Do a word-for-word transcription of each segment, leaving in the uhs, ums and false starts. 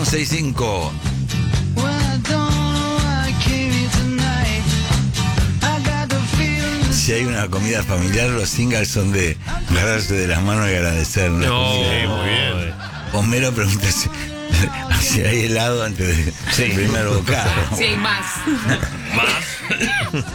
once y cinco. Si hay una comida familiar, los singles son de agarrarse de las manos y agradecer. No, sí, muy bien. Homero pregunta si, si hay helado antes del sí. primer bocado. Sí, hay más. ¿Más?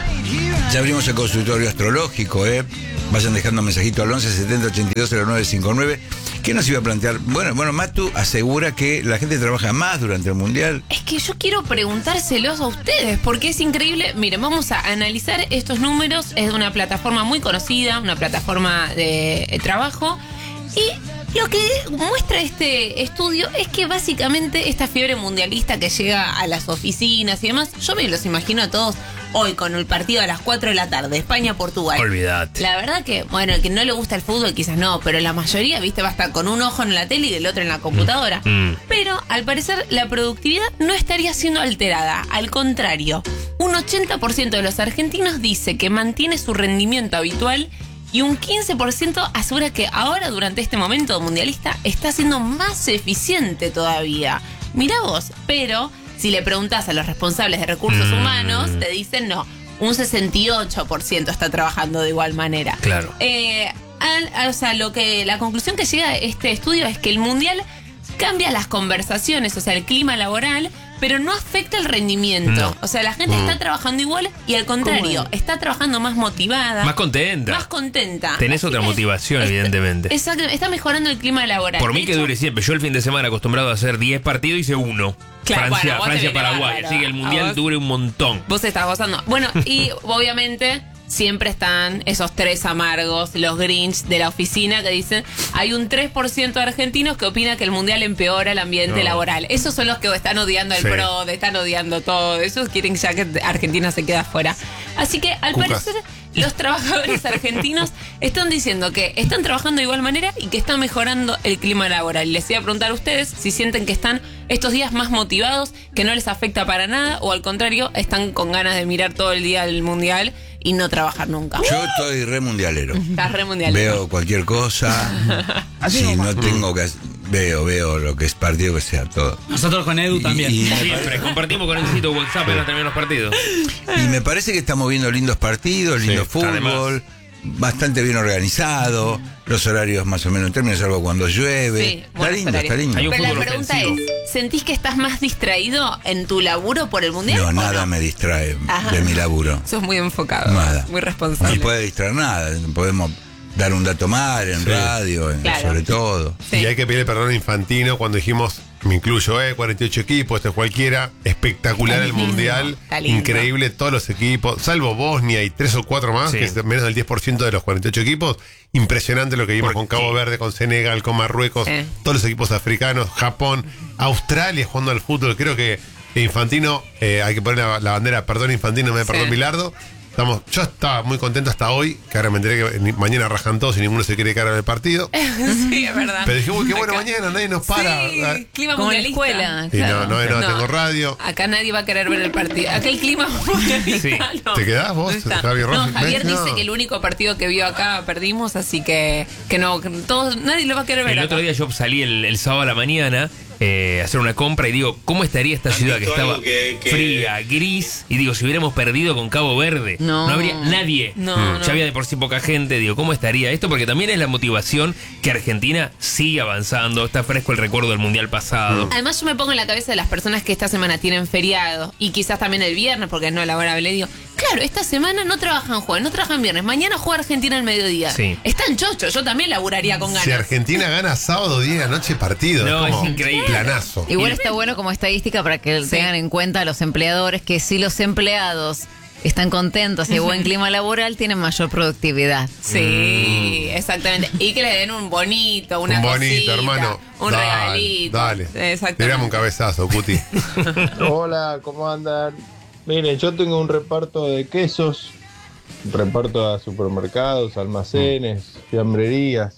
Ya abrimos el consultorio astrológico, ¿eh? Vayan dejando mensajito al once setenta ochenta y dos cero nueve cincuenta y nueve. ¿Qué nos iba a plantear? Bueno, bueno, Matu asegura que la gente trabaja más durante el Mundial. Es que yo quiero preguntárselos a ustedes, porque es increíble. Miren, vamos a analizar estos números. Es de una plataforma muy conocida, una plataforma de trabajo. Y lo que muestra este estudio es que básicamente esta fiebre mundialista que llega a las oficinas y demás, yo me los imagino a todos hoy con el partido a las cuatro de la tarde, España-Portugal. Olvídate. La verdad que, bueno, el que no le gusta el fútbol quizás no, pero la mayoría, viste, va a estar con un ojo en la tele y el otro en la computadora. Mm. Mm. Pero, al parecer, la productividad no estaría siendo alterada. Al contrario, un ochenta por ciento de los argentinos dice que mantiene su rendimiento habitual y un quince por ciento asegura que ahora, durante este momento mundialista, está siendo más eficiente todavía. Mirá vos, pero si le preguntás a los responsables de recursos mm. humanos, te dicen no, un sesenta y ocho por ciento está trabajando de igual manera. Claro. Eh, al, o sea, lo que la conclusión que llega a este estudio es que el mundial cambia las conversaciones, o sea, el clima laboral, pero no afecta el rendimiento. No. O sea, la gente mm. está trabajando igual y al contrario, está trabajando más motivada. Más contenta. Más contenta. Tenés Así otra motivación, está, evidentemente. Exacto, está mejorando el clima laboral. Por mí de que hecho, dure siempre. Yo el fin de semana acostumbrado a hacer diez partidos hice uno. Claro, Francia, bueno, Francia Paraguay. Así que el mundial dure un montón. Vos estás gozando. Bueno, y obviamente siempre están esos tres amargos, los Grinch de la oficina, que dicen hay un tres por ciento de argentinos que opina que el mundial empeora el ambiente no. laboral. Esos son los que están odiando al sí. PRO, están odiando todo. Esos quieren ya que Argentina se quede afuera. Así que al Cucas. parecer los trabajadores argentinos están diciendo que están trabajando de igual manera y que están mejorando el clima laboral. Les iba a preguntar a ustedes si sienten que están estos días más motivados, que no les afecta para nada, o al contrario, están con ganas de mirar todo el día el mundial y no trabajar nunca. Yo estoy re mundialero. Estás re mundialero. Veo cualquier cosa. Si no tengo que... Veo, veo lo que es partido que sea todo. Nosotros con Edu también. Y, y Siempre, compartimos con el sitio WhatsApp para terminar los partidos. Y me parece que estamos viendo lindos partidos, lindo sí, fútbol, además. Bastante bien organizado, los horarios más o menos en términos, salvo cuando llueve. Sí, está lindo, horarios. está lindo. Pero la pregunta ofensivo. es, ¿sentís que estás más distraído en tu laburo por el mundial? No, nada no? me distrae Ajá. de mi laburo. Sos muy enfocado, nada. muy responsable. No puede distraer nada, podemos dar un dato mal en sí. radio, en, claro. sobre todo. Sí. Y hay que pedirle perdón a Infantino cuando dijimos, me incluyo, eh, cuarenta y ocho equipos, este es cualquiera, espectacular el mundial, increíble todos los equipos, salvo Bosnia y tres o cuatro más, sí. que es menos del diez por ciento de los cuarenta y ocho equipos, impresionante lo que vimos con Cabo Verde, con Senegal, con Marruecos, eh. todos los equipos africanos, Japón, Australia jugando al fútbol, creo que Infantino, eh, hay que poner la, la bandera, perdón Infantino, me sí. perdón Bilardo. Estamos, yo estaba muy contento hasta hoy, que ahora me enteré que mañana rajan todos y ninguno se quiere quedar en el partido. Sí, es verdad. Pero dije, uy, qué bueno, acá. mañana nadie nos para. Sí, clima como en la escuela. Y claro. no, no, no, no, tengo radio. Acá nadie va a querer ver el partido. Acá el clima mundialista. Sí. No. ¿Te quedás vos, no Javier Rossi? No, Javier no. dice que el único partido que vio acá perdimos, así que, que no, que todos, nadie lo va a querer ver. El acá. otro día yo salí el, el sábado a la mañana eh, a hacer una compra y digo, ¿cómo estaría esta ciudad que estaba que, que... fría, gris? Y digo, si hubiéramos perdido con Cabo Verde, no, no habría nadie. No, mm. no. Ya había de por sí poca gente. Digo, ¿cómo estaría esto? Porque también es la motivación que Argentina sigue avanzando. Está fresco el recuerdo del Mundial pasado. Mm. Además, yo me pongo en la cabeza de las personas que esta semana tienen feriado y quizás también el viernes, porque no laborable. Digo, claro, esta semana no trabajan jueves, no trabajan viernes. Mañana juega Argentina al mediodía. Sí. Están chochos. Yo también laburaría con ganas. Si Argentina gana sábado, diez de la noche partido. No, es, como es increíble. Planazo. Igual está bueno como estadística para que sí. tengan en cuenta a los empleadores que si los empleados están contentos y hay buen clima laboral, tienen mayor productividad. Sí, mm. exactamente. Y que le den un bonito, una un bonito, cosita, hermano. Un dale, regalito. Dale. Exactamente. Tirame un cabezazo, Cuti. Hola, ¿cómo andan? Miren, yo tengo un reparto de quesos, un reparto a supermercados, almacenes, fiambrerías.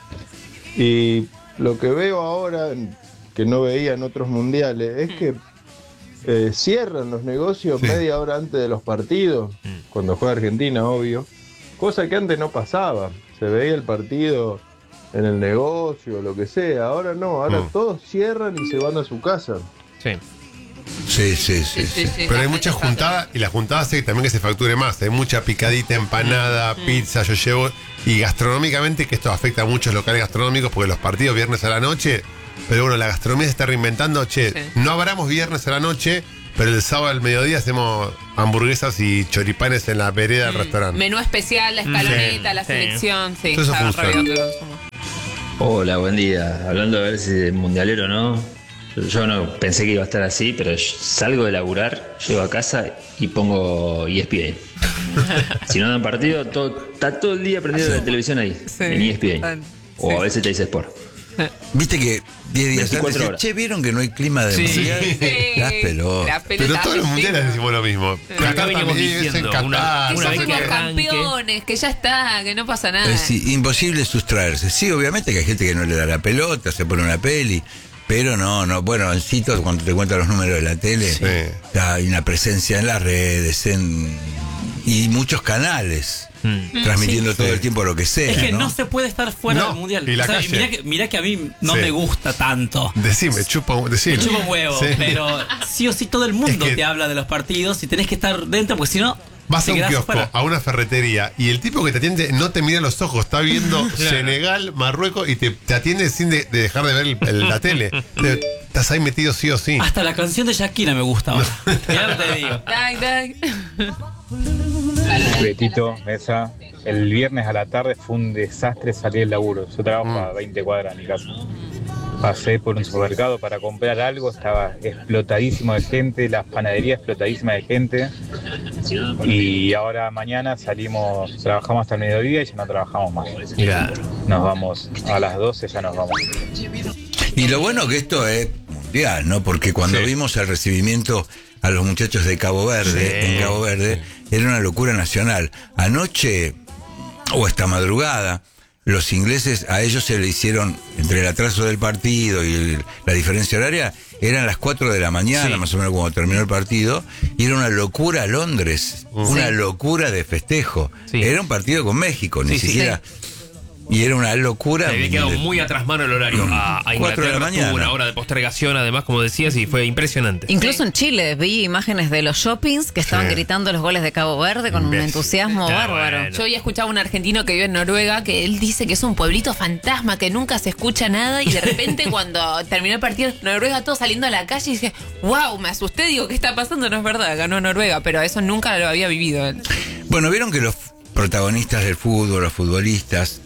Y lo que veo ahora, que no veía en otros mundiales, es que Eh, cierran los negocios sí. media hora antes de los partidos, mm. cuando juega Argentina, obvio, cosa que antes no pasaba. Se veía el partido en el negocio, lo que sea. Ahora no, ahora mm. todos cierran y se van a su casa. Sí. Sí, sí, sí, sí, sí, sí. Pero hay mucha juntada y la juntada hace también que se facture más. Hay mucha picadita, empanada, mm. pizza, yo llevo. Y gastronómicamente, que esto afecta a muchos locales gastronómicos porque los partidos viernes a la noche. Pero bueno, la gastronomía se está reinventando. Che, sí. no abramos viernes a la noche, pero el sábado al mediodía hacemos hamburguesas y choripanes en la vereda del mm. restaurante. Menú especial, la escaloneta, sí. la selección. Sí, todo eso funciona. Hola, buen día. Hablando de ver si es mundialero o no. Yo no pensé que iba a estar así, pero salgo de laburar, llego a casa y pongo E S P N. Si no dan partido, todo, está todo el día prendido la televisión ahí, sí, en E S P N. O a veces te dice Sport. Viste que diez días antes decía, che, ¿vieron que no hay clima de sí. mundial? Sí. Las pelotas. Pero todos los mundiales decimos lo mismo. Sí. Acá venimos diciendo, Qatar, una, una vez que campeones, que ya está, que no pasa nada. Es sí, imposible sustraerse. Sí, obviamente que hay gente que no le da la pelota, se pone una peli. Pero no, no, bueno, en sitios, cuando te cuentan los números de la tele, sí. hay una presencia en las redes en, y muchos canales mm. transmitiendo sí. todo el tiempo lo que sea. Es que no, no se puede estar fuera no, del mundial. Y la o sea, calle. Mirá, que, mirá que a mí no sí. me gusta tanto. Decime, chupa, decime. Me chupa un huevo, sí. pero sí o sí todo el mundo es que te habla de los partidos y tenés que estar dentro, porque si no. Vas a un kiosco, fuera. a una ferretería, y el tipo que te atiende no te mira a los ojos, está viendo claro. Senegal, Marruecos, y te, te atiende sin de, de dejar de ver el, el, la tele. Te, estás ahí metido sí o sí. Hasta la canción de Shakira me gusta ahora. Ya te digo. Betito, Mesa, el viernes a la tarde fue un desastre salir del laburo. Yo trabajo mm. a veinte cuadras de mi casa. Pasé por un supermercado para comprar algo, estaba explotadísimo de gente, las panaderías explotadísimas de gente. Y ahora mañana salimos, trabajamos hasta el mediodía y ya no trabajamos más. Claro. Nos vamos a las doce, ya nos vamos. Y lo bueno que esto es mundial, ¿no? Porque cuando sí. vimos el recibimiento a los muchachos de Cabo Verde, sí. en Cabo Verde, era una locura nacional. Anoche, o esta madrugada, los ingleses, a ellos se le hicieron, entre el atraso del partido y el, la diferencia horaria, eran las cuatro de la mañana, sí. más o menos cuando terminó el partido, y era una locura Londres, uh-huh. una locura de festejo. Sí. Era un partido con México, ni sí, siquiera... Sí. Y era una locura. Se había quedado muy atrás mano el horario a, a Inglaterra. de la mañana. Tuvo una hora de postergación, además, como decías, y fue impresionante. Incluso en Chile vi imágenes de los shoppings que estaban sí. gritando los goles de Cabo Verde con un Ves. entusiasmo ya, bárbaro. Bueno. Yo había escuchado a un argentino que vive en Noruega que él dice que es un pueblito fantasma, que nunca se escucha nada, y de repente cuando terminó el partido Noruega todos saliendo a la calle y dije, wow, me asusté, digo, ¿qué está pasando? No es verdad, ganó Noruega, pero eso nunca lo había vivido él. Bueno, vieron que los protagonistas del fútbol, los futbolistas,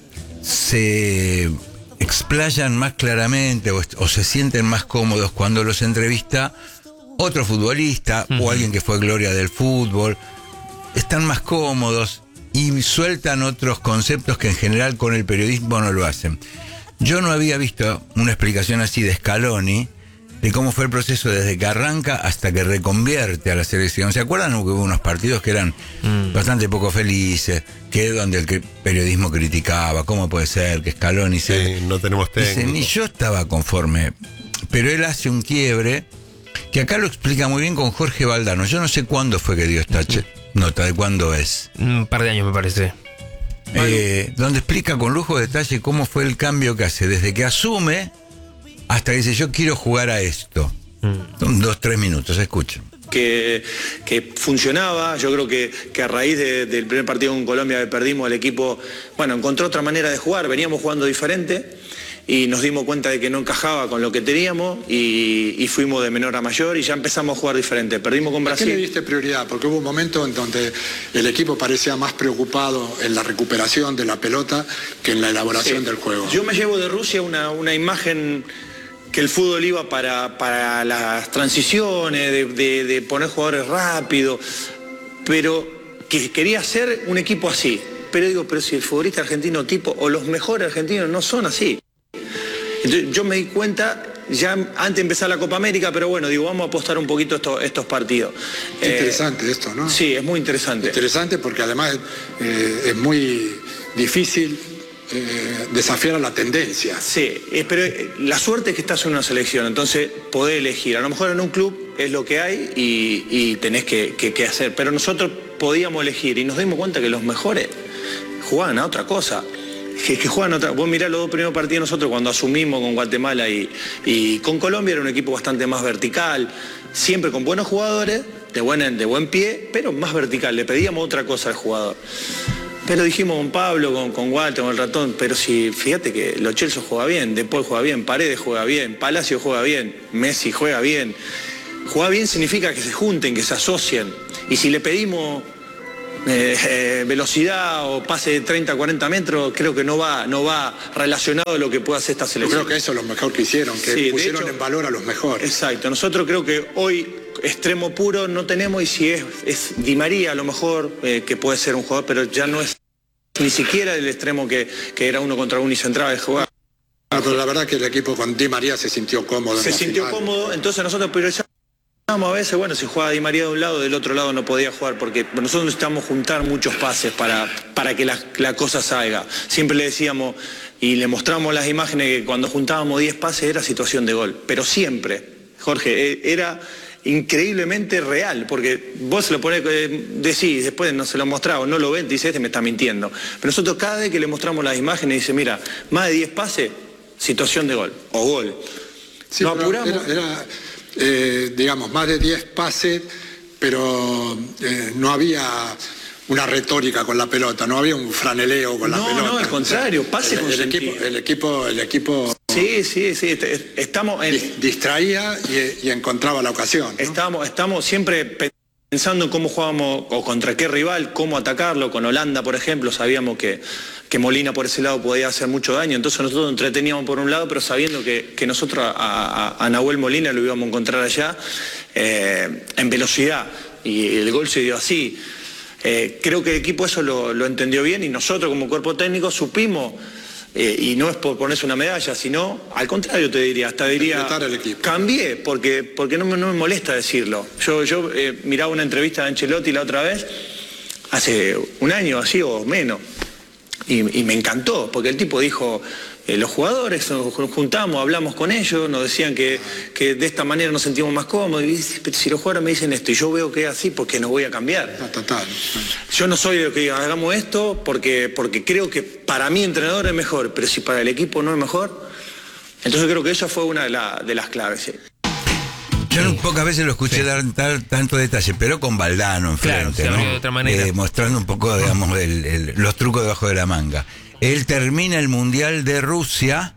se explayan más claramente o, o se sienten más cómodos cuando los entrevista otro futbolista uh-huh. o alguien que fue gloria del fútbol. Están más cómodos y sueltan otros conceptos que en general con el periodismo no lo hacen. Yo no había visto una explicación así de Scaloni de cómo fue el proceso desde que arranca hasta que reconvierte a la selección. ¿Se acuerdan que hubo unos partidos que eran mm. bastante poco felices, que donde el periodismo criticaba, cómo puede ser que Scaloni sí, se... no tenemos técnico. Dice, ni yo estaba conforme, pero él hace un quiebre que acá lo explica muy bien con Jorge Valdano. Yo no sé cuándo fue que dio esta ch- nota, de cuándo es. Un par de años me parece. Eh, donde explica con lujo de detalle cómo fue el cambio que hace, desde que asume hasta que dice, yo quiero jugar a esto. Mm. Son dos, tres minutos, escuchen. Que, que funcionaba, yo creo que, que a raíz de, del primer partido con Colombia que perdimos, el equipo, bueno, encontró otra manera de jugar, veníamos jugando diferente y nos dimos cuenta de que no encajaba con lo que teníamos y, y fuimos de menor a mayor y ya empezamos a jugar diferente. Perdimos con Brasil. ¿A qué le diste prioridad? Porque hubo un momento en donde el equipo parecía más preocupado en la recuperación de la pelota que en la elaboración sí. del juego. Yo me llevo de Rusia una, una imagen que el fútbol iba para, para las transiciones, de, de, de poner jugadores rápido, pero que quería ser un equipo así. Pero digo, pero si el futbolista argentino tipo, o los mejores argentinos no son así. Entonces yo me di cuenta, ya antes de empezar la Copa América, pero bueno, digo, vamos a apostar un poquito estos, estos partidos. Es eh, interesante esto, ¿no? Sí, es muy interesante. Interesante porque además eh, es muy difícil Eh, desafiar a la tendencia. Sí, eh, pero eh, la suerte es que estás en una selección, entonces podés elegir. A lo mejor en un club es lo que hay y, y tenés que, que, que hacer, pero nosotros podíamos elegir y nos dimos cuenta que los mejores jugaban a otra cosa. que, que juegan otra. Vos mirá los dos primeros partidos nosotros cuando asumimos con Guatemala y, y con Colombia, era un equipo bastante más vertical, siempre con buenos jugadores, de buen, de buen pie, pero más vertical. Le pedíamos otra cosa al jugador. Pero dijimos con Pablo, con, con Walter, con el ratón, pero si fíjate que Lo Celso juega bien, De Paul juega bien, Paredes juega bien, Palacio juega bien, Messi juega bien. Jugar bien significa que se junten, que se asocien. Y si le pedimos eh, eh, velocidad o pase de treinta a cuarenta metros, creo que no va, no va relacionado a lo que puede hacer esta selección. Yo creo que eso es lo mejor que hicieron, que sí, pusieron hecho, en valor a los mejores. Exacto, nosotros creo que hoy extremo puro no tenemos, y si es, es Di María a lo mejor, eh, que puede ser un jugador, pero ya no es ni siquiera el extremo que, que era uno contra uno y se entraba de jugar. Ah, pero la verdad que el equipo con Di María se sintió cómodo. Se sintió final. cómodo, entonces nosotros priorizamos a veces, bueno, si jugaba Di María de un lado, del otro lado no podía jugar, porque nosotros necesitamos juntar muchos pases para, para que la, la cosa salga. Siempre le decíamos y le mostramos las imágenes que cuando juntábamos diez pases era situación de gol, pero siempre, Jorge, era increíblemente real, porque vos se lo ponés, eh, decís, después no se lo mostraba, no lo ven, dice, este me está mintiendo. Pero nosotros cada vez que le mostramos las imágenes, dice, mira, más de diez pases, situación de gol, o gol. Sí, lo apuramos. Era, era eh, digamos, más de diez pases, pero eh, no había una retórica con la pelota, no había un franeleo con no, la pelota. No, al contrario, pase el, con el equipo, el equipo, el equipo. Sí, sí, sí, estamos en... distraía y, y encontraba la ocasión, ¿no? Estamos, estamos siempre pensando en cómo jugábamos o contra qué rival, cómo atacarlo. Con Holanda, por ejemplo, sabíamos que, que Molina por ese lado podía hacer mucho daño, entonces nosotros entreteníamos por un lado, pero sabiendo que, que nosotros a, a, a Nahuel Molina lo íbamos a encontrar allá eh, en velocidad, y el gol se dio así. Eh, creo que el equipo eso lo, lo entendió bien, y nosotros como cuerpo técnico supimos, eh, y no es por ponerse una medalla, sino al contrario, te diría, hasta diría, cambié, porque, porque no, me, no me molesta decirlo. Yo, yo eh, miraba una entrevista de Ancelotti la otra vez, hace un año así o menos, y, y me encantó, porque el tipo dijo... Eh, los jugadores nos juntamos, hablamos con ellos, nos decían que, que de esta manera nos sentimos más cómodos. Y pero si los jugadores me dicen esto y yo veo que es así, ¿por qué no voy a cambiar? Total. Yo no soy de que hagamos esto porque, porque creo que para mi entrenador es mejor, pero si para el equipo no es mejor, entonces creo que eso fue una de, la, de las claves. ¿Sí? Yo sí. pocas veces lo escuché sí. dar, dar tanto detalle, pero con Valdano enfrente, claro, ¿no? de otra manera. Eh, mostrando un poco, digamos, el, el, los trucos debajo de la manga. Él termina el Mundial de Rusia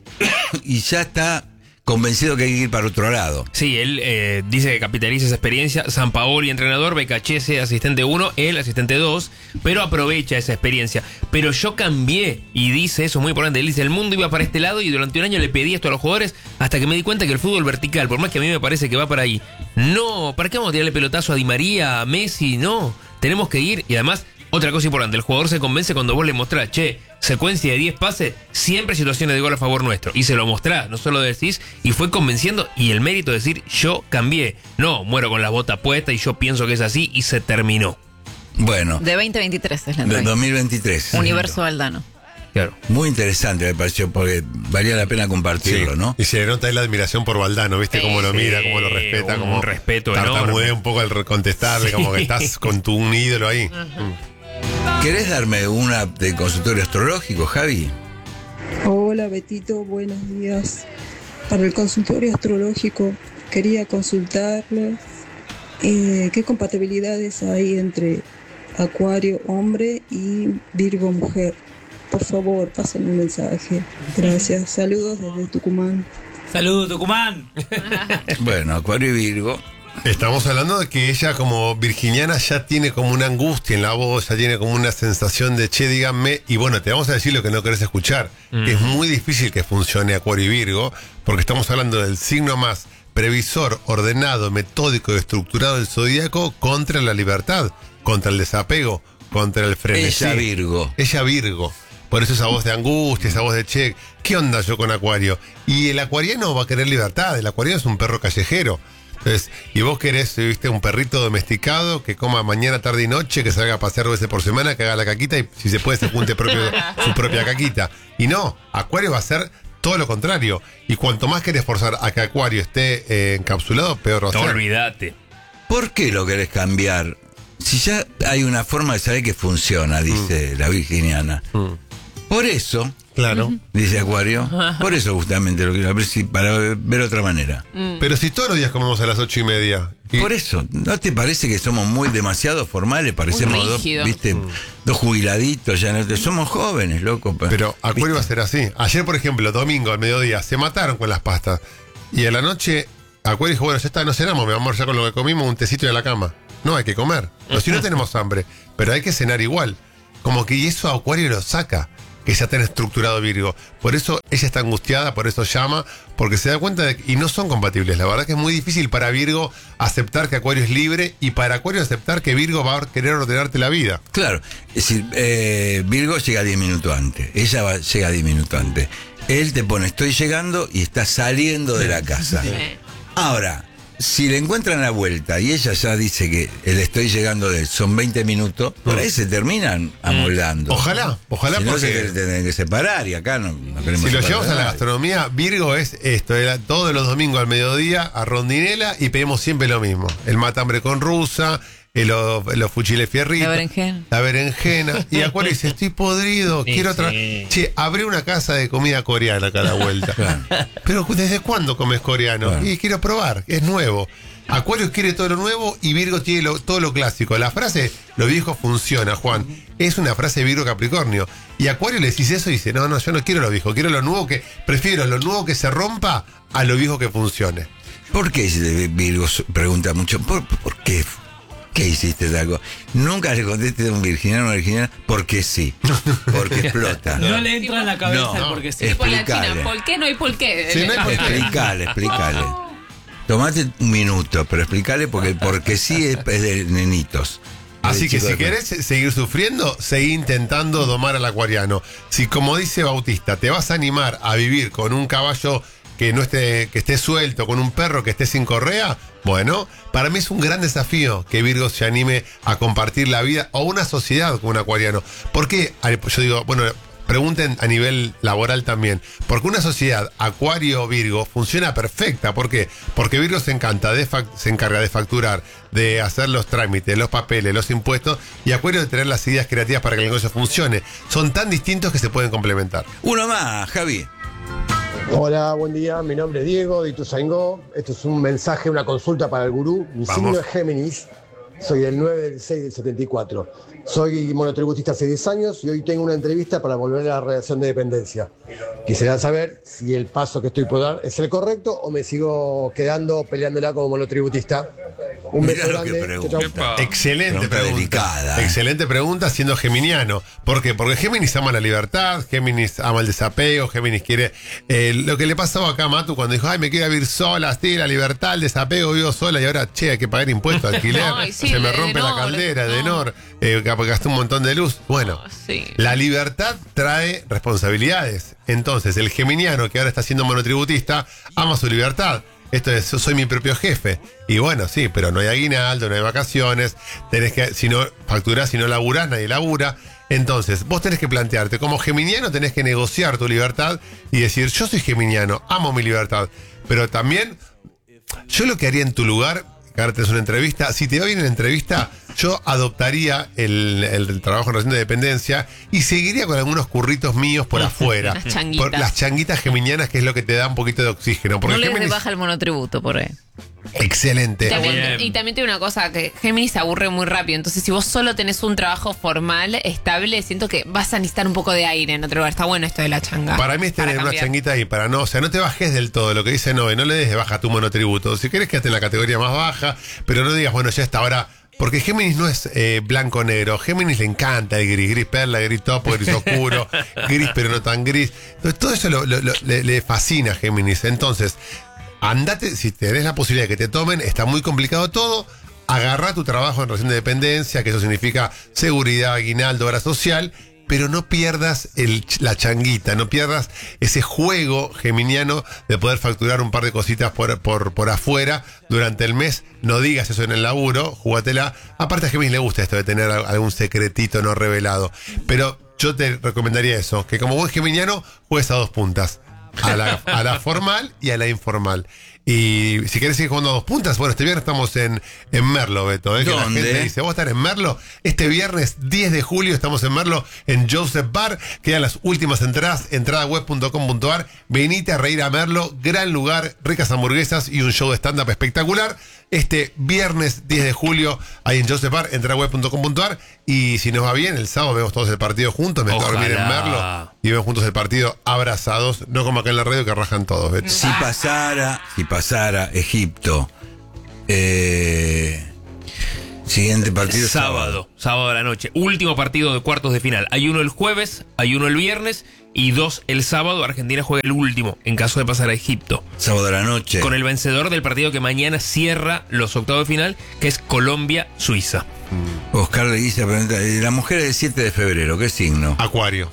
y ya está convencido que hay que ir para otro lado. Sí, él eh, dice que capitaliza esa experiencia. Sampaoli, entrenador, Becachese, asistente uno, él, asistente dos, pero aprovecha esa experiencia. Pero yo cambié, y dice eso muy importante, él dice, el mundo iba para este lado y durante un año le pedí esto a los jugadores hasta que me di cuenta que el fútbol vertical, por más que a mí me parece que va para ahí, no, ¿para qué vamos a tirarle pelotazo a Di María, a Messi? No, tenemos que ir, y además... Otra cosa importante, el jugador se convence cuando vos le mostrás, che, secuencia de diez pases, siempre situaciones de gol a favor nuestro. Y se lo mostrás, no solo decís, y fue convenciendo, y el mérito de decir, yo cambié. No, muero con la bota puesta y yo pienso que es así, y se terminó. Bueno. De veinte veintitrés es la entrevista. De dos mil veintitrés. Universo Valdano. Claro. Muy interesante me pareció, porque valía la pena compartirlo, sí. ¿no? Y se le nota ahí la admiración por Valdano, ¿viste? Sí, cómo lo mira, sí, cómo lo respeta, un como respeto tartamudea enorme. un poco al contestarle, sí. como que estás con tu un ídolo ahí. Uh-huh. Mm. ¿Querés darme una de consultorio astrológico, Javi? Hola, Betito, buenos días. Para el consultorio astrológico quería consultarles eh, qué compatibilidades hay entre Acuario hombre y Virgo mujer. Por favor, pasen un mensaje. Gracias. Saludos desde Tucumán. Saludos, Tucumán. Bueno, Acuario y Virgo. Estamos hablando de que ella como virginiana ya tiene como una angustia en la voz, ya tiene como una sensación de che, díganme, y bueno, te vamos a decir lo que no querés escuchar, mm. que es muy difícil que funcione Acuario y Virgo, porque estamos hablando del signo más previsor, ordenado, metódico y estructurado del zodíaco contra la libertad, contra el desapego, contra el frenesí. Ella Virgo. Ella Virgo. Por eso esa voz de angustia, esa voz de che, ¿qué onda yo con Acuario? Y el acuariano va a querer libertad, el acuariano es un perro callejero. Entonces, y vos querés, viste, un perrito domesticado que coma mañana, tarde y noche, que salga a pasear dos veces por semana, que haga la caquita y si se puede se junte propio, su propia caquita. Y no, Acuario va a ser todo lo contrario. Y cuanto más querés forzar a que Acuario esté eh, encapsulado, peor va a ser. No, olvídate. ¿Por qué lo querés cambiar? Si ya hay una forma de saber que funciona, dice mm. la virginiana. Mm. Por eso, claro, dice Acuario, por eso justamente lo quiero ver, si, para ver otra manera. Mm. Pero si todos los días comemos a las ocho y media. Y... Por eso, ¿no te parece que somos muy demasiado formales? Parecemos dos, viste, mm. dos jubiladitos, ya no te, somos jóvenes, loco. Pero Acuario va a ser así. Ayer, por ejemplo, domingo al mediodía, se mataron con las pastas. Y a la noche, Acuario dijo, bueno, ya está, no cenamos, mi amor, ya con lo que comimos, un tecito de la cama. No, hay que comer. O si no tenemos hambre, pero hay que cenar igual. Como que y eso a Acuario lo saca, que ya tan estructurado Virgo. Por eso ella está angustiada, por eso llama, porque se da cuenta de que, y no son compatibles. La verdad que es muy difícil para Virgo aceptar que Acuario es libre y para Acuario aceptar que Virgo va a querer ordenarte la vida. Claro, es decir, eh, Virgo llega diez minutos antes, ella va, llega diez minutos antes. Él te pone, estoy llegando y está saliendo de la casa. Sí. Ahora, si le encuentran la vuelta y ella ya dice que el estoy llegando de él son veinte minutos, por ahí se terminan amoldando. Ojalá, ojalá si porque... no se tienen que separar y acá no, no queremos. Si lo llevamos a la gastronomía, Virgo es esto, era todos los domingos al mediodía a rondinela y pedimos siempre lo mismo. El matambre con rusa, el, los, los fuchiles fierritos. La berenjena. La berenjena. Y Acuario dice, estoy podrido, sí, quiero otra... Sí. Che, abrí una casa de comida coreana acá a la vuelta. Claro. Pero ¿desde cuándo comes coreano? Claro. Y quiero probar, es nuevo. Acuario quiere todo lo nuevo y Virgo tiene lo, todo lo clásico. La frase, lo viejo funciona, Juan, es una frase de Virgo Capricornio. Y Acuario le decís eso y dice, no, no, yo no quiero lo viejo, quiero lo nuevo que... Prefiero lo nuevo que se rompa a lo viejo que funcione. ¿Por qué Virgo pregunta mucho? ¿Por, por qué? ¿Qué hiciste, Taco? Nunca le contestes a un virginiano o una virginiana porque sí, porque explota. No le entra en la cabeza no, el porque sí. Por la China, ¿por qué no hay por qué? Sí, no hay por qué. Explícale, explícale. Tomate un minuto, pero explícale porque el porque sí es, es de nenitos. Así que si querés seguir sufriendo, seguí intentando domar al acuariano. Si, como dice Bautista, te vas a animar a vivir con un caballo que no esté, que esté suelto, con un perro que esté sin correa, bueno, para mí es un gran desafío que Virgo se anime a compartir la vida o una sociedad con un acuariano. ¿Por qué? Yo digo, bueno, pregunten a nivel laboral también. Porque una sociedad Acuario-Virgo funciona perfecta. ¿Por qué? Porque Virgo se, encanta de se encarga de facturar, de hacer los trámites, los papeles, los impuestos, y Acuario de tener las ideas creativas para que el negocio funcione. Son tan distintos que se pueden complementar. Uno más, Javi. Hola, buen día, mi nombre es Diego de Ituzaingó. Esto es un mensaje, una consulta para el gurú. Mi Vamos. signo es Géminis, soy del nueve del seis del setenta y cuatro. Soy monotributista hace diez años y hoy tengo una entrevista para volver a la relación de dependencia. Quisiera saber si el paso que estoy por dar es el correcto o me sigo quedando peleándola como monotributista. Un beso grande. Pregunta. Excelente pregunta. Delicada. Excelente pregunta siendo geminiano. ¿Por qué? Porque Géminis ama la libertad, Géminis ama el desapego, Géminis quiere... Eh, lo que le pasaba acá a Matu cuando dijo, ay, me quiero vivir sola, sí, la libertad, el desapego, vivo sola y ahora, che, hay que pagar impuestos, alquiler, ay, sí, se me rompe Denor, la caldera, no. Denor, eh, gasté un montón de luz. Bueno, oh, sí. La libertad trae responsabilidades. Entonces, el geminiano que ahora está siendo monotributista ama su libertad. Esto es, soy mi propio jefe. Y bueno, sí, pero no hay aguinaldo, no hay vacaciones. Tenés que, si no facturás, si no laburás, nadie labura. Entonces, vos tenés que plantearte, como geminiano tenés que negociar tu libertad y decir, yo soy geminiano, amo mi libertad. Pero también, yo lo que haría en tu lugar, que ahora tenés una entrevista, si te va bien en la entrevista, yo adoptaría el, el, el trabajo en relación de dependencia y seguiría con algunos curritos míos por afuera. Las changuitas. Por, las changuitas geminianas, que es lo que te da un poquito de oxígeno. Porque no le Géminis... baja el monotributo por ahí. Excelente. También, y también tiene una cosa, que Géminis se aburre muy rápido. Entonces, si vos solo tenés un trabajo formal, estable, siento que vas a necesitar un poco de aire en otro lugar. Está bueno esto de la changa. Para mí es tener una changuita ahí, para no, o sea, no te bajes del todo. Lo que dice Noé, no le des de baja tu monotributo. Si querés, quédate en la categoría más baja, pero no digas, bueno, ya está, ahora... Porque Géminis no es eh, blanco-negro. Géminis le encanta el gris. Gris perla, gris topo, gris oscuro, gris pero no tan gris. Entonces, todo eso lo, lo, lo, le, le fascina a Géminis. Entonces, andate, si tenés la posibilidad de que te tomen, está muy complicado todo. Agarrá tu trabajo en relación de dependencia, que eso significa seguridad, aguinaldo, obra social, pero no pierdas el, la changuita, no pierdas ese juego geminiano de poder facturar un par de cositas por, por, por afuera durante el mes. No digas eso en el laburo, jugátela. Aparte a Géminis le gusta esto de tener algún secretito no revelado. Pero yo te recomendaría eso, que como buen geminiano juegues a dos puntas. A la, a la formal y a la informal. Y si querés seguir jugando a dos puntas, bueno, este viernes estamos en, en Merlo, Beto. ¿eh? Que la ¿Dónde? gente dice, ¿vos estás en Merlo? Este viernes diez de julio estamos en Merlo, en Joseph Bar. Quedan las últimas entradas, entrada web punto com punto ar. Venite a reír a Merlo, gran lugar, ricas hamburguesas y un show de stand-up espectacular. Este viernes diez de julio, ahí en Joseph Bar, entrada web punto com punto ar. Y si nos va bien, el sábado vemos todos el partido juntos, me toca dormir en Merlo y vemos juntos el partido abrazados, no como acá en la radio que rajan todos, Beto. Si pasara, si pasara Egipto, eh, siguiente partido Sábado, sábado de la noche. Último partido de cuartos de final. Hay uno el jueves, hay uno el viernes y dos el sábado. Argentina juega el último en caso de pasar a Egipto. Sábado de la noche. Con el vencedor del partido que mañana cierra los octavos de final, que es Colombia-Suiza. Oscar le dice, pregunta, la mujer es del siete de febrero, ¿qué signo? Acuario.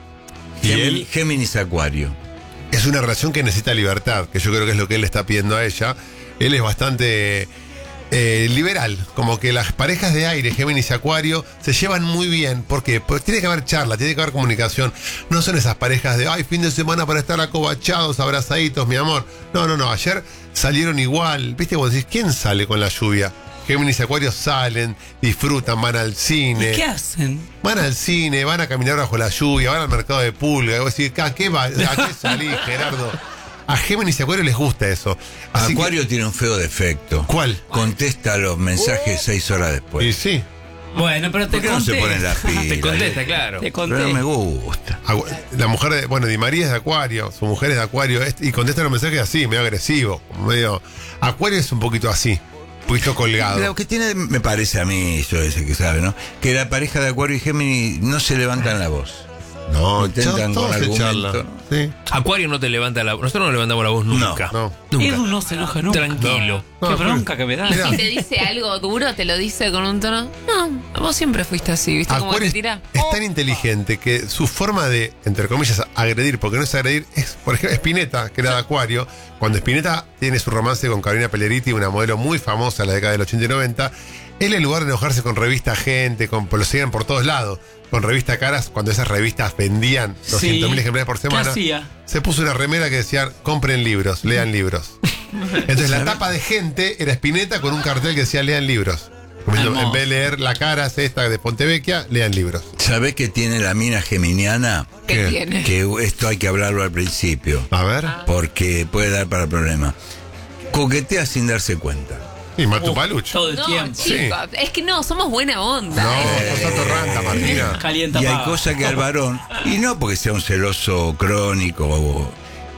Y Géminis, él Géminis Acuario. es una relación que necesita libertad, que yo creo que es lo que él le está pidiendo a ella. Él es bastante eh, liberal, como que las parejas de aire, Géminis y Acuario, se llevan muy bien. ¿Por qué? Porque tiene que haber charla, tiene que haber comunicación. No son esas parejas de, ay, fin de semana para estar acobachados, abrazaditos, mi amor. No, no, no, ayer salieron igual. ¿Viste? Vos decís, ¿quién sale con la lluvia? Géminis y Acuario salen, disfrutan, van al cine. ¿Y qué hacen? Van al cine, van a caminar bajo la lluvia, van al mercado de pulga. Y vos decís, ¿a qué, va? ¿A qué salís, Gerardo? A Géminis y Acuario les gusta eso. Así Acuario que, tiene un feo defecto. ¿cuál? Contesta los mensajes seis horas después. Y sí. Bueno, pero te ¿Por qué no se conté. ponen las pilas? Te contesta, claro. Te Pero no conté. me gusta. Agu- La mujer de, bueno, Di María es de Acuario, su mujer es de Acuario, es- y contesta los mensajes así, medio agresivo, como medio. Acuario es un poquito así, un poquito colgado. Lo que tiene, me parece a mí, yo ese que sabe, ¿no? Que la pareja de Acuario y Géminis no se levantan la voz. No, intentan todo con se argumento. charla. Sí. Acuario no te levanta la voz. Nosotros no levantamos la voz nunca. No. Nunca. Edu no se enoja nunca. Tranquilo. No, Qué bronca que me da. Mirá. Si te dice algo duro, te lo dice con un tono. No, vos siempre fuiste así, ¿viste? Como Acuario te es, tira. es tan inteligente que su forma de, entre comillas, agredir, porque no es agredir, es, por ejemplo, Spinetta, que era de Acuario, cuando Spinetta tiene su romance con Carolina Pelleriti, una modelo muy famosa en la década del ochenta y noventa, él en lugar de enojarse con revista Gente, con, pues lo seguían por todos lados, con revista Caras, cuando esas revistas vendían doscientos mil Sí. ejemplares por semana, ¿Qué hacía? se puso una remera que decía, compren libros, lean libros. Entonces la tapa de Gente era Spinetta con un cartel que decía, lean libros. Como diciendo, en vez de leer la Caras esta de Pontevecchia, lean libros. ¿Sabés qué tiene la mina geminiana? ¿Qué ¿Qué? tiene? Que esto hay que hablarlo al principio. A ver. Porque puede dar para problemas. Coquetea sin darse cuenta. Y Matupaluch. Todo el No, tiempo. chicos, es que no, somos buena onda. No, ¿eh? no está torranta, Martina. Calienta Y hay pava. cosas que al varón, y no porque sea un celoso crónico, o,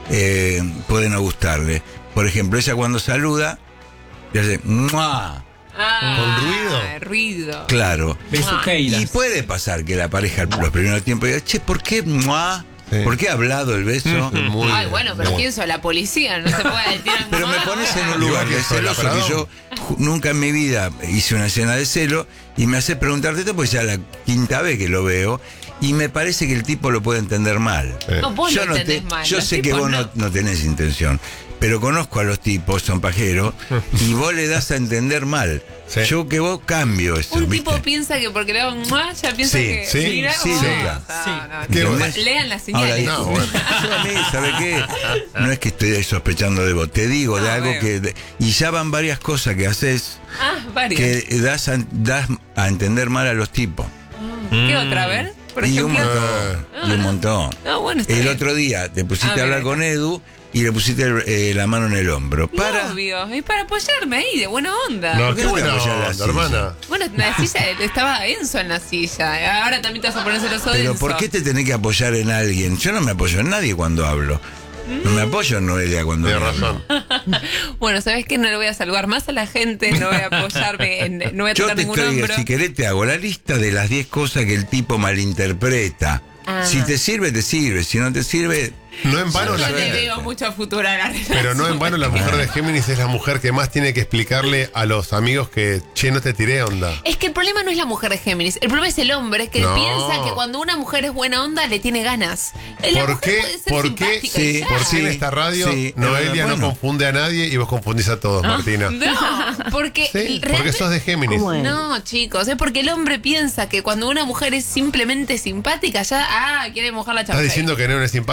eh, puede no gustarle. Por ejemplo, ella cuando saluda, le hace ¡mua! Ah, ¿Con ruido? ruido. Claro. Besuqueiras. Y puede pasar que la pareja los primeros tiempos diga, che, ¿por qué ¡mua! Sí. ¿Por qué ha hablado el beso? Muy Ay, bien. bueno, pero ¿quién sos? La policía, no se puede tirar. Pero me pones en un lugar de Igual que celoso Sola que yo ju- nunca en mi vida hice una escena de celo y me hace preguntarte esto porque ya es la quinta vez que lo veo y me parece que el tipo lo puede entender mal. No, vos yo lo no entendés mal, yo los sé que tipos vos no. no. no tenés intención, pero conozco a los tipos, son pajeros, y vos le das a entender mal. Sí. Yo que vos cambio eso, Un ¿viste? tipo piensa que porque le hago ¡mua! Ya piensa Sí, que. sí, mira, sí, vos, sí. no, no, Qué no. ¿Entendés? Lean las Ahora, señales. no, bueno. yo a mí, ¿sabe qué? No es que estoy sospechando de vos, te digo de Ah, algo veo. que... de- y ya van varias cosas que haces Ah, varias. que das a, das a entender mal a los tipos. ¿Qué otra? A ver, por y, un ejemplo. montón, Ah. y un montón. No, bueno, está El bien. otro día te pusiste Ah, a hablar bien. con Edu y le pusiste el- eh, la mano en el hombro. Para... Obvio, y para apoyarme ahí, de buena onda. No, ¿Por qué qué no te buena apoyas la onda, silla? hermana. Bueno, la silla, estaba Enzo en la silla. Ahora también te vas a poner celoso de Pero Enzo. ¿por qué te tenés que apoyar en alguien? Yo no me apoyo en nadie cuando hablo. No me apoyo en Noelia cuando Tienes hablo. razón. Bueno, ¿sabes qué? No le voy a saludar más a la gente, no voy a apoyarme, en, no voy a Yo tocar te ningún estoy, hombro. si querés te hago la lista de las diez cosas que el tipo malinterpreta. Ah. Si te sirve, te sirve. Si no te sirve, No en vano Yo la no le gente. veo mucho futuro a la relación. Pero no en vano la mujer de Géminis es la mujer que más tiene que explicarle a los amigos que, che, no te tiré onda. Es que el problema no es la mujer de Géminis, el problema es el hombre que No. piensa que cuando una mujer es buena onda le tiene ganas. La ¿Por mujer qué? puede ser ¿Por qué? simpática y Sí, ya. ¿Por qué en Sí, esta radio sí, Noelia bueno. no confunde a nadie y vos confundís a todos, Martina? No, porque Sí, realmente- porque sos de Géminis. No, chicos, es porque el hombre piensa que cuando una mujer es simplemente simpática, ya, ah, quiere mojar la ¿Estás champera. diciendo que no es simpática?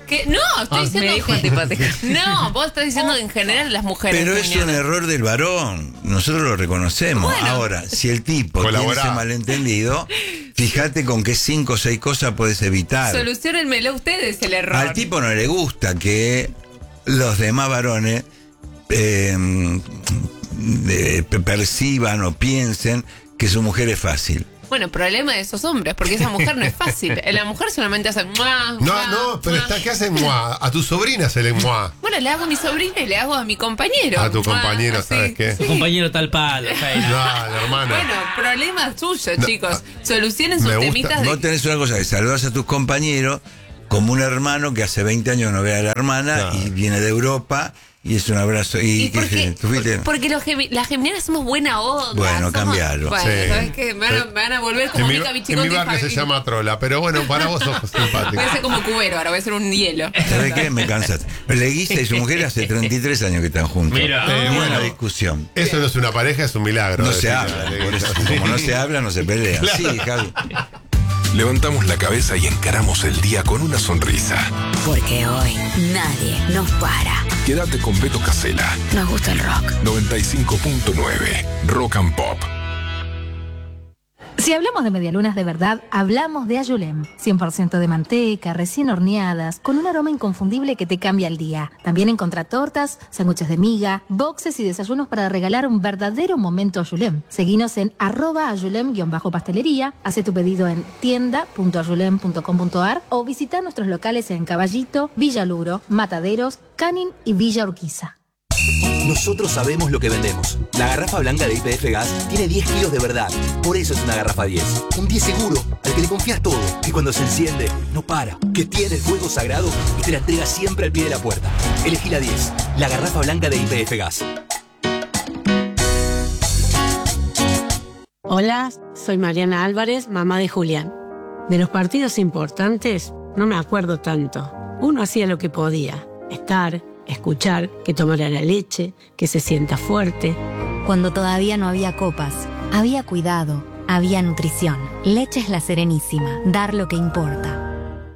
Que, no, estoy Ah, diciendo me dijo que- antipática. No, vos estás diciendo que en general las mujeres. Pero es Muñoz. un error del varón. Nosotros lo reconocemos. Bueno. Ahora, si el tipo Colaborá. tiene ese malentendido, fíjate con qué cinco o seis cosas puedes evitar. Solucionenmelo ustedes el error. Al tipo no le gusta que los demás varones eh, eh, perciban o piensen que su mujer es fácil. Bueno, problema de esos hombres, porque esa mujer no es fácil. La mujer solamente hace ¡mua! No, ¡mua! no, pero ¡mua! está que hacen muá. A tu sobrina se le muá. Bueno, le hago a mi sobrina y le hago a mi compañero. A tu ¡Mua! compañero, Así. ¿sabes qué? Tu compañero tal palo. Jaina. Dale, hermana. Bueno, problema suyo, No, chicos. Solucionen sus Me gusta. temitas de... Vos tenés una cosa, que saludas a tus compañeros como un hermano que hace veinte años no ve a la hermana Claro. y viene de Europa y es un abrazo. Y, ¿Y por ¿qué- qué? ¿tú fuiste? Porque los gemi- las geminianas somos buena onda. Bueno, somos- cambialo. Bueno, Sí. ¿sabes qué? Me van, a, me van a volver como En mi, Mica en Bichicotti mi y barrio se Fabi- llama trola, pero bueno, para vos sos simpático. Voy a ser como cubero ahora, voy a ser un hielo. ¿Sabés qué? Me cansaste. Leguiza y su mujer hace treinta y tres años que están juntos. Mira. Eh, Eh, bueno, bueno. discusión. Eso no es una pareja, es un milagro. No se decía habla. la Por eso, ley. como no se habla, no se pelea. Claro. Sí, Javi. Levantamos la cabeza y encaramos el día con una sonrisa. Porque hoy nadie nos para. Quédate con Beto Casella. Nos gusta el rock. noventa y cinco punto nueve Rock and Pop. Si hablamos de medialunas de verdad, hablamos de Ayulem. cien por ciento de manteca, recién horneadas, con un aroma inconfundible que te cambia el día. También encontrá tortas, sándwiches de miga, boxes y desayunos para regalar un verdadero momento Ayulem. Seguinos en arroba ayulem-pastelería, hace tu pedido en tienda punto ayulem punto com punto ar o visita nuestros locales en Caballito, Villa Luro, Mataderos, Canin y Villa Urquiza. Nosotros sabemos lo que vendemos. La garrafa blanca de Y P F Gas tiene diez kilos de verdad. Por eso es una garrafa diez. Un diez seguro, al que le confías todo. Que cuando se enciende, no para. Que tiene el fuego sagrado y te la entrega siempre al pie de la puerta. Elegí la diez. La garrafa blanca de Y P F Gas. Hola, soy Mariana Álvarez, mamá de Julián. De los partidos importantes no me acuerdo tanto. Uno hacía lo que podía. Estar, escuchar, que tomara la leche, que se sienta fuerte. Cuando todavía no había copas, había cuidado, había nutrición. Leche es La Serenísima, dar lo que importa.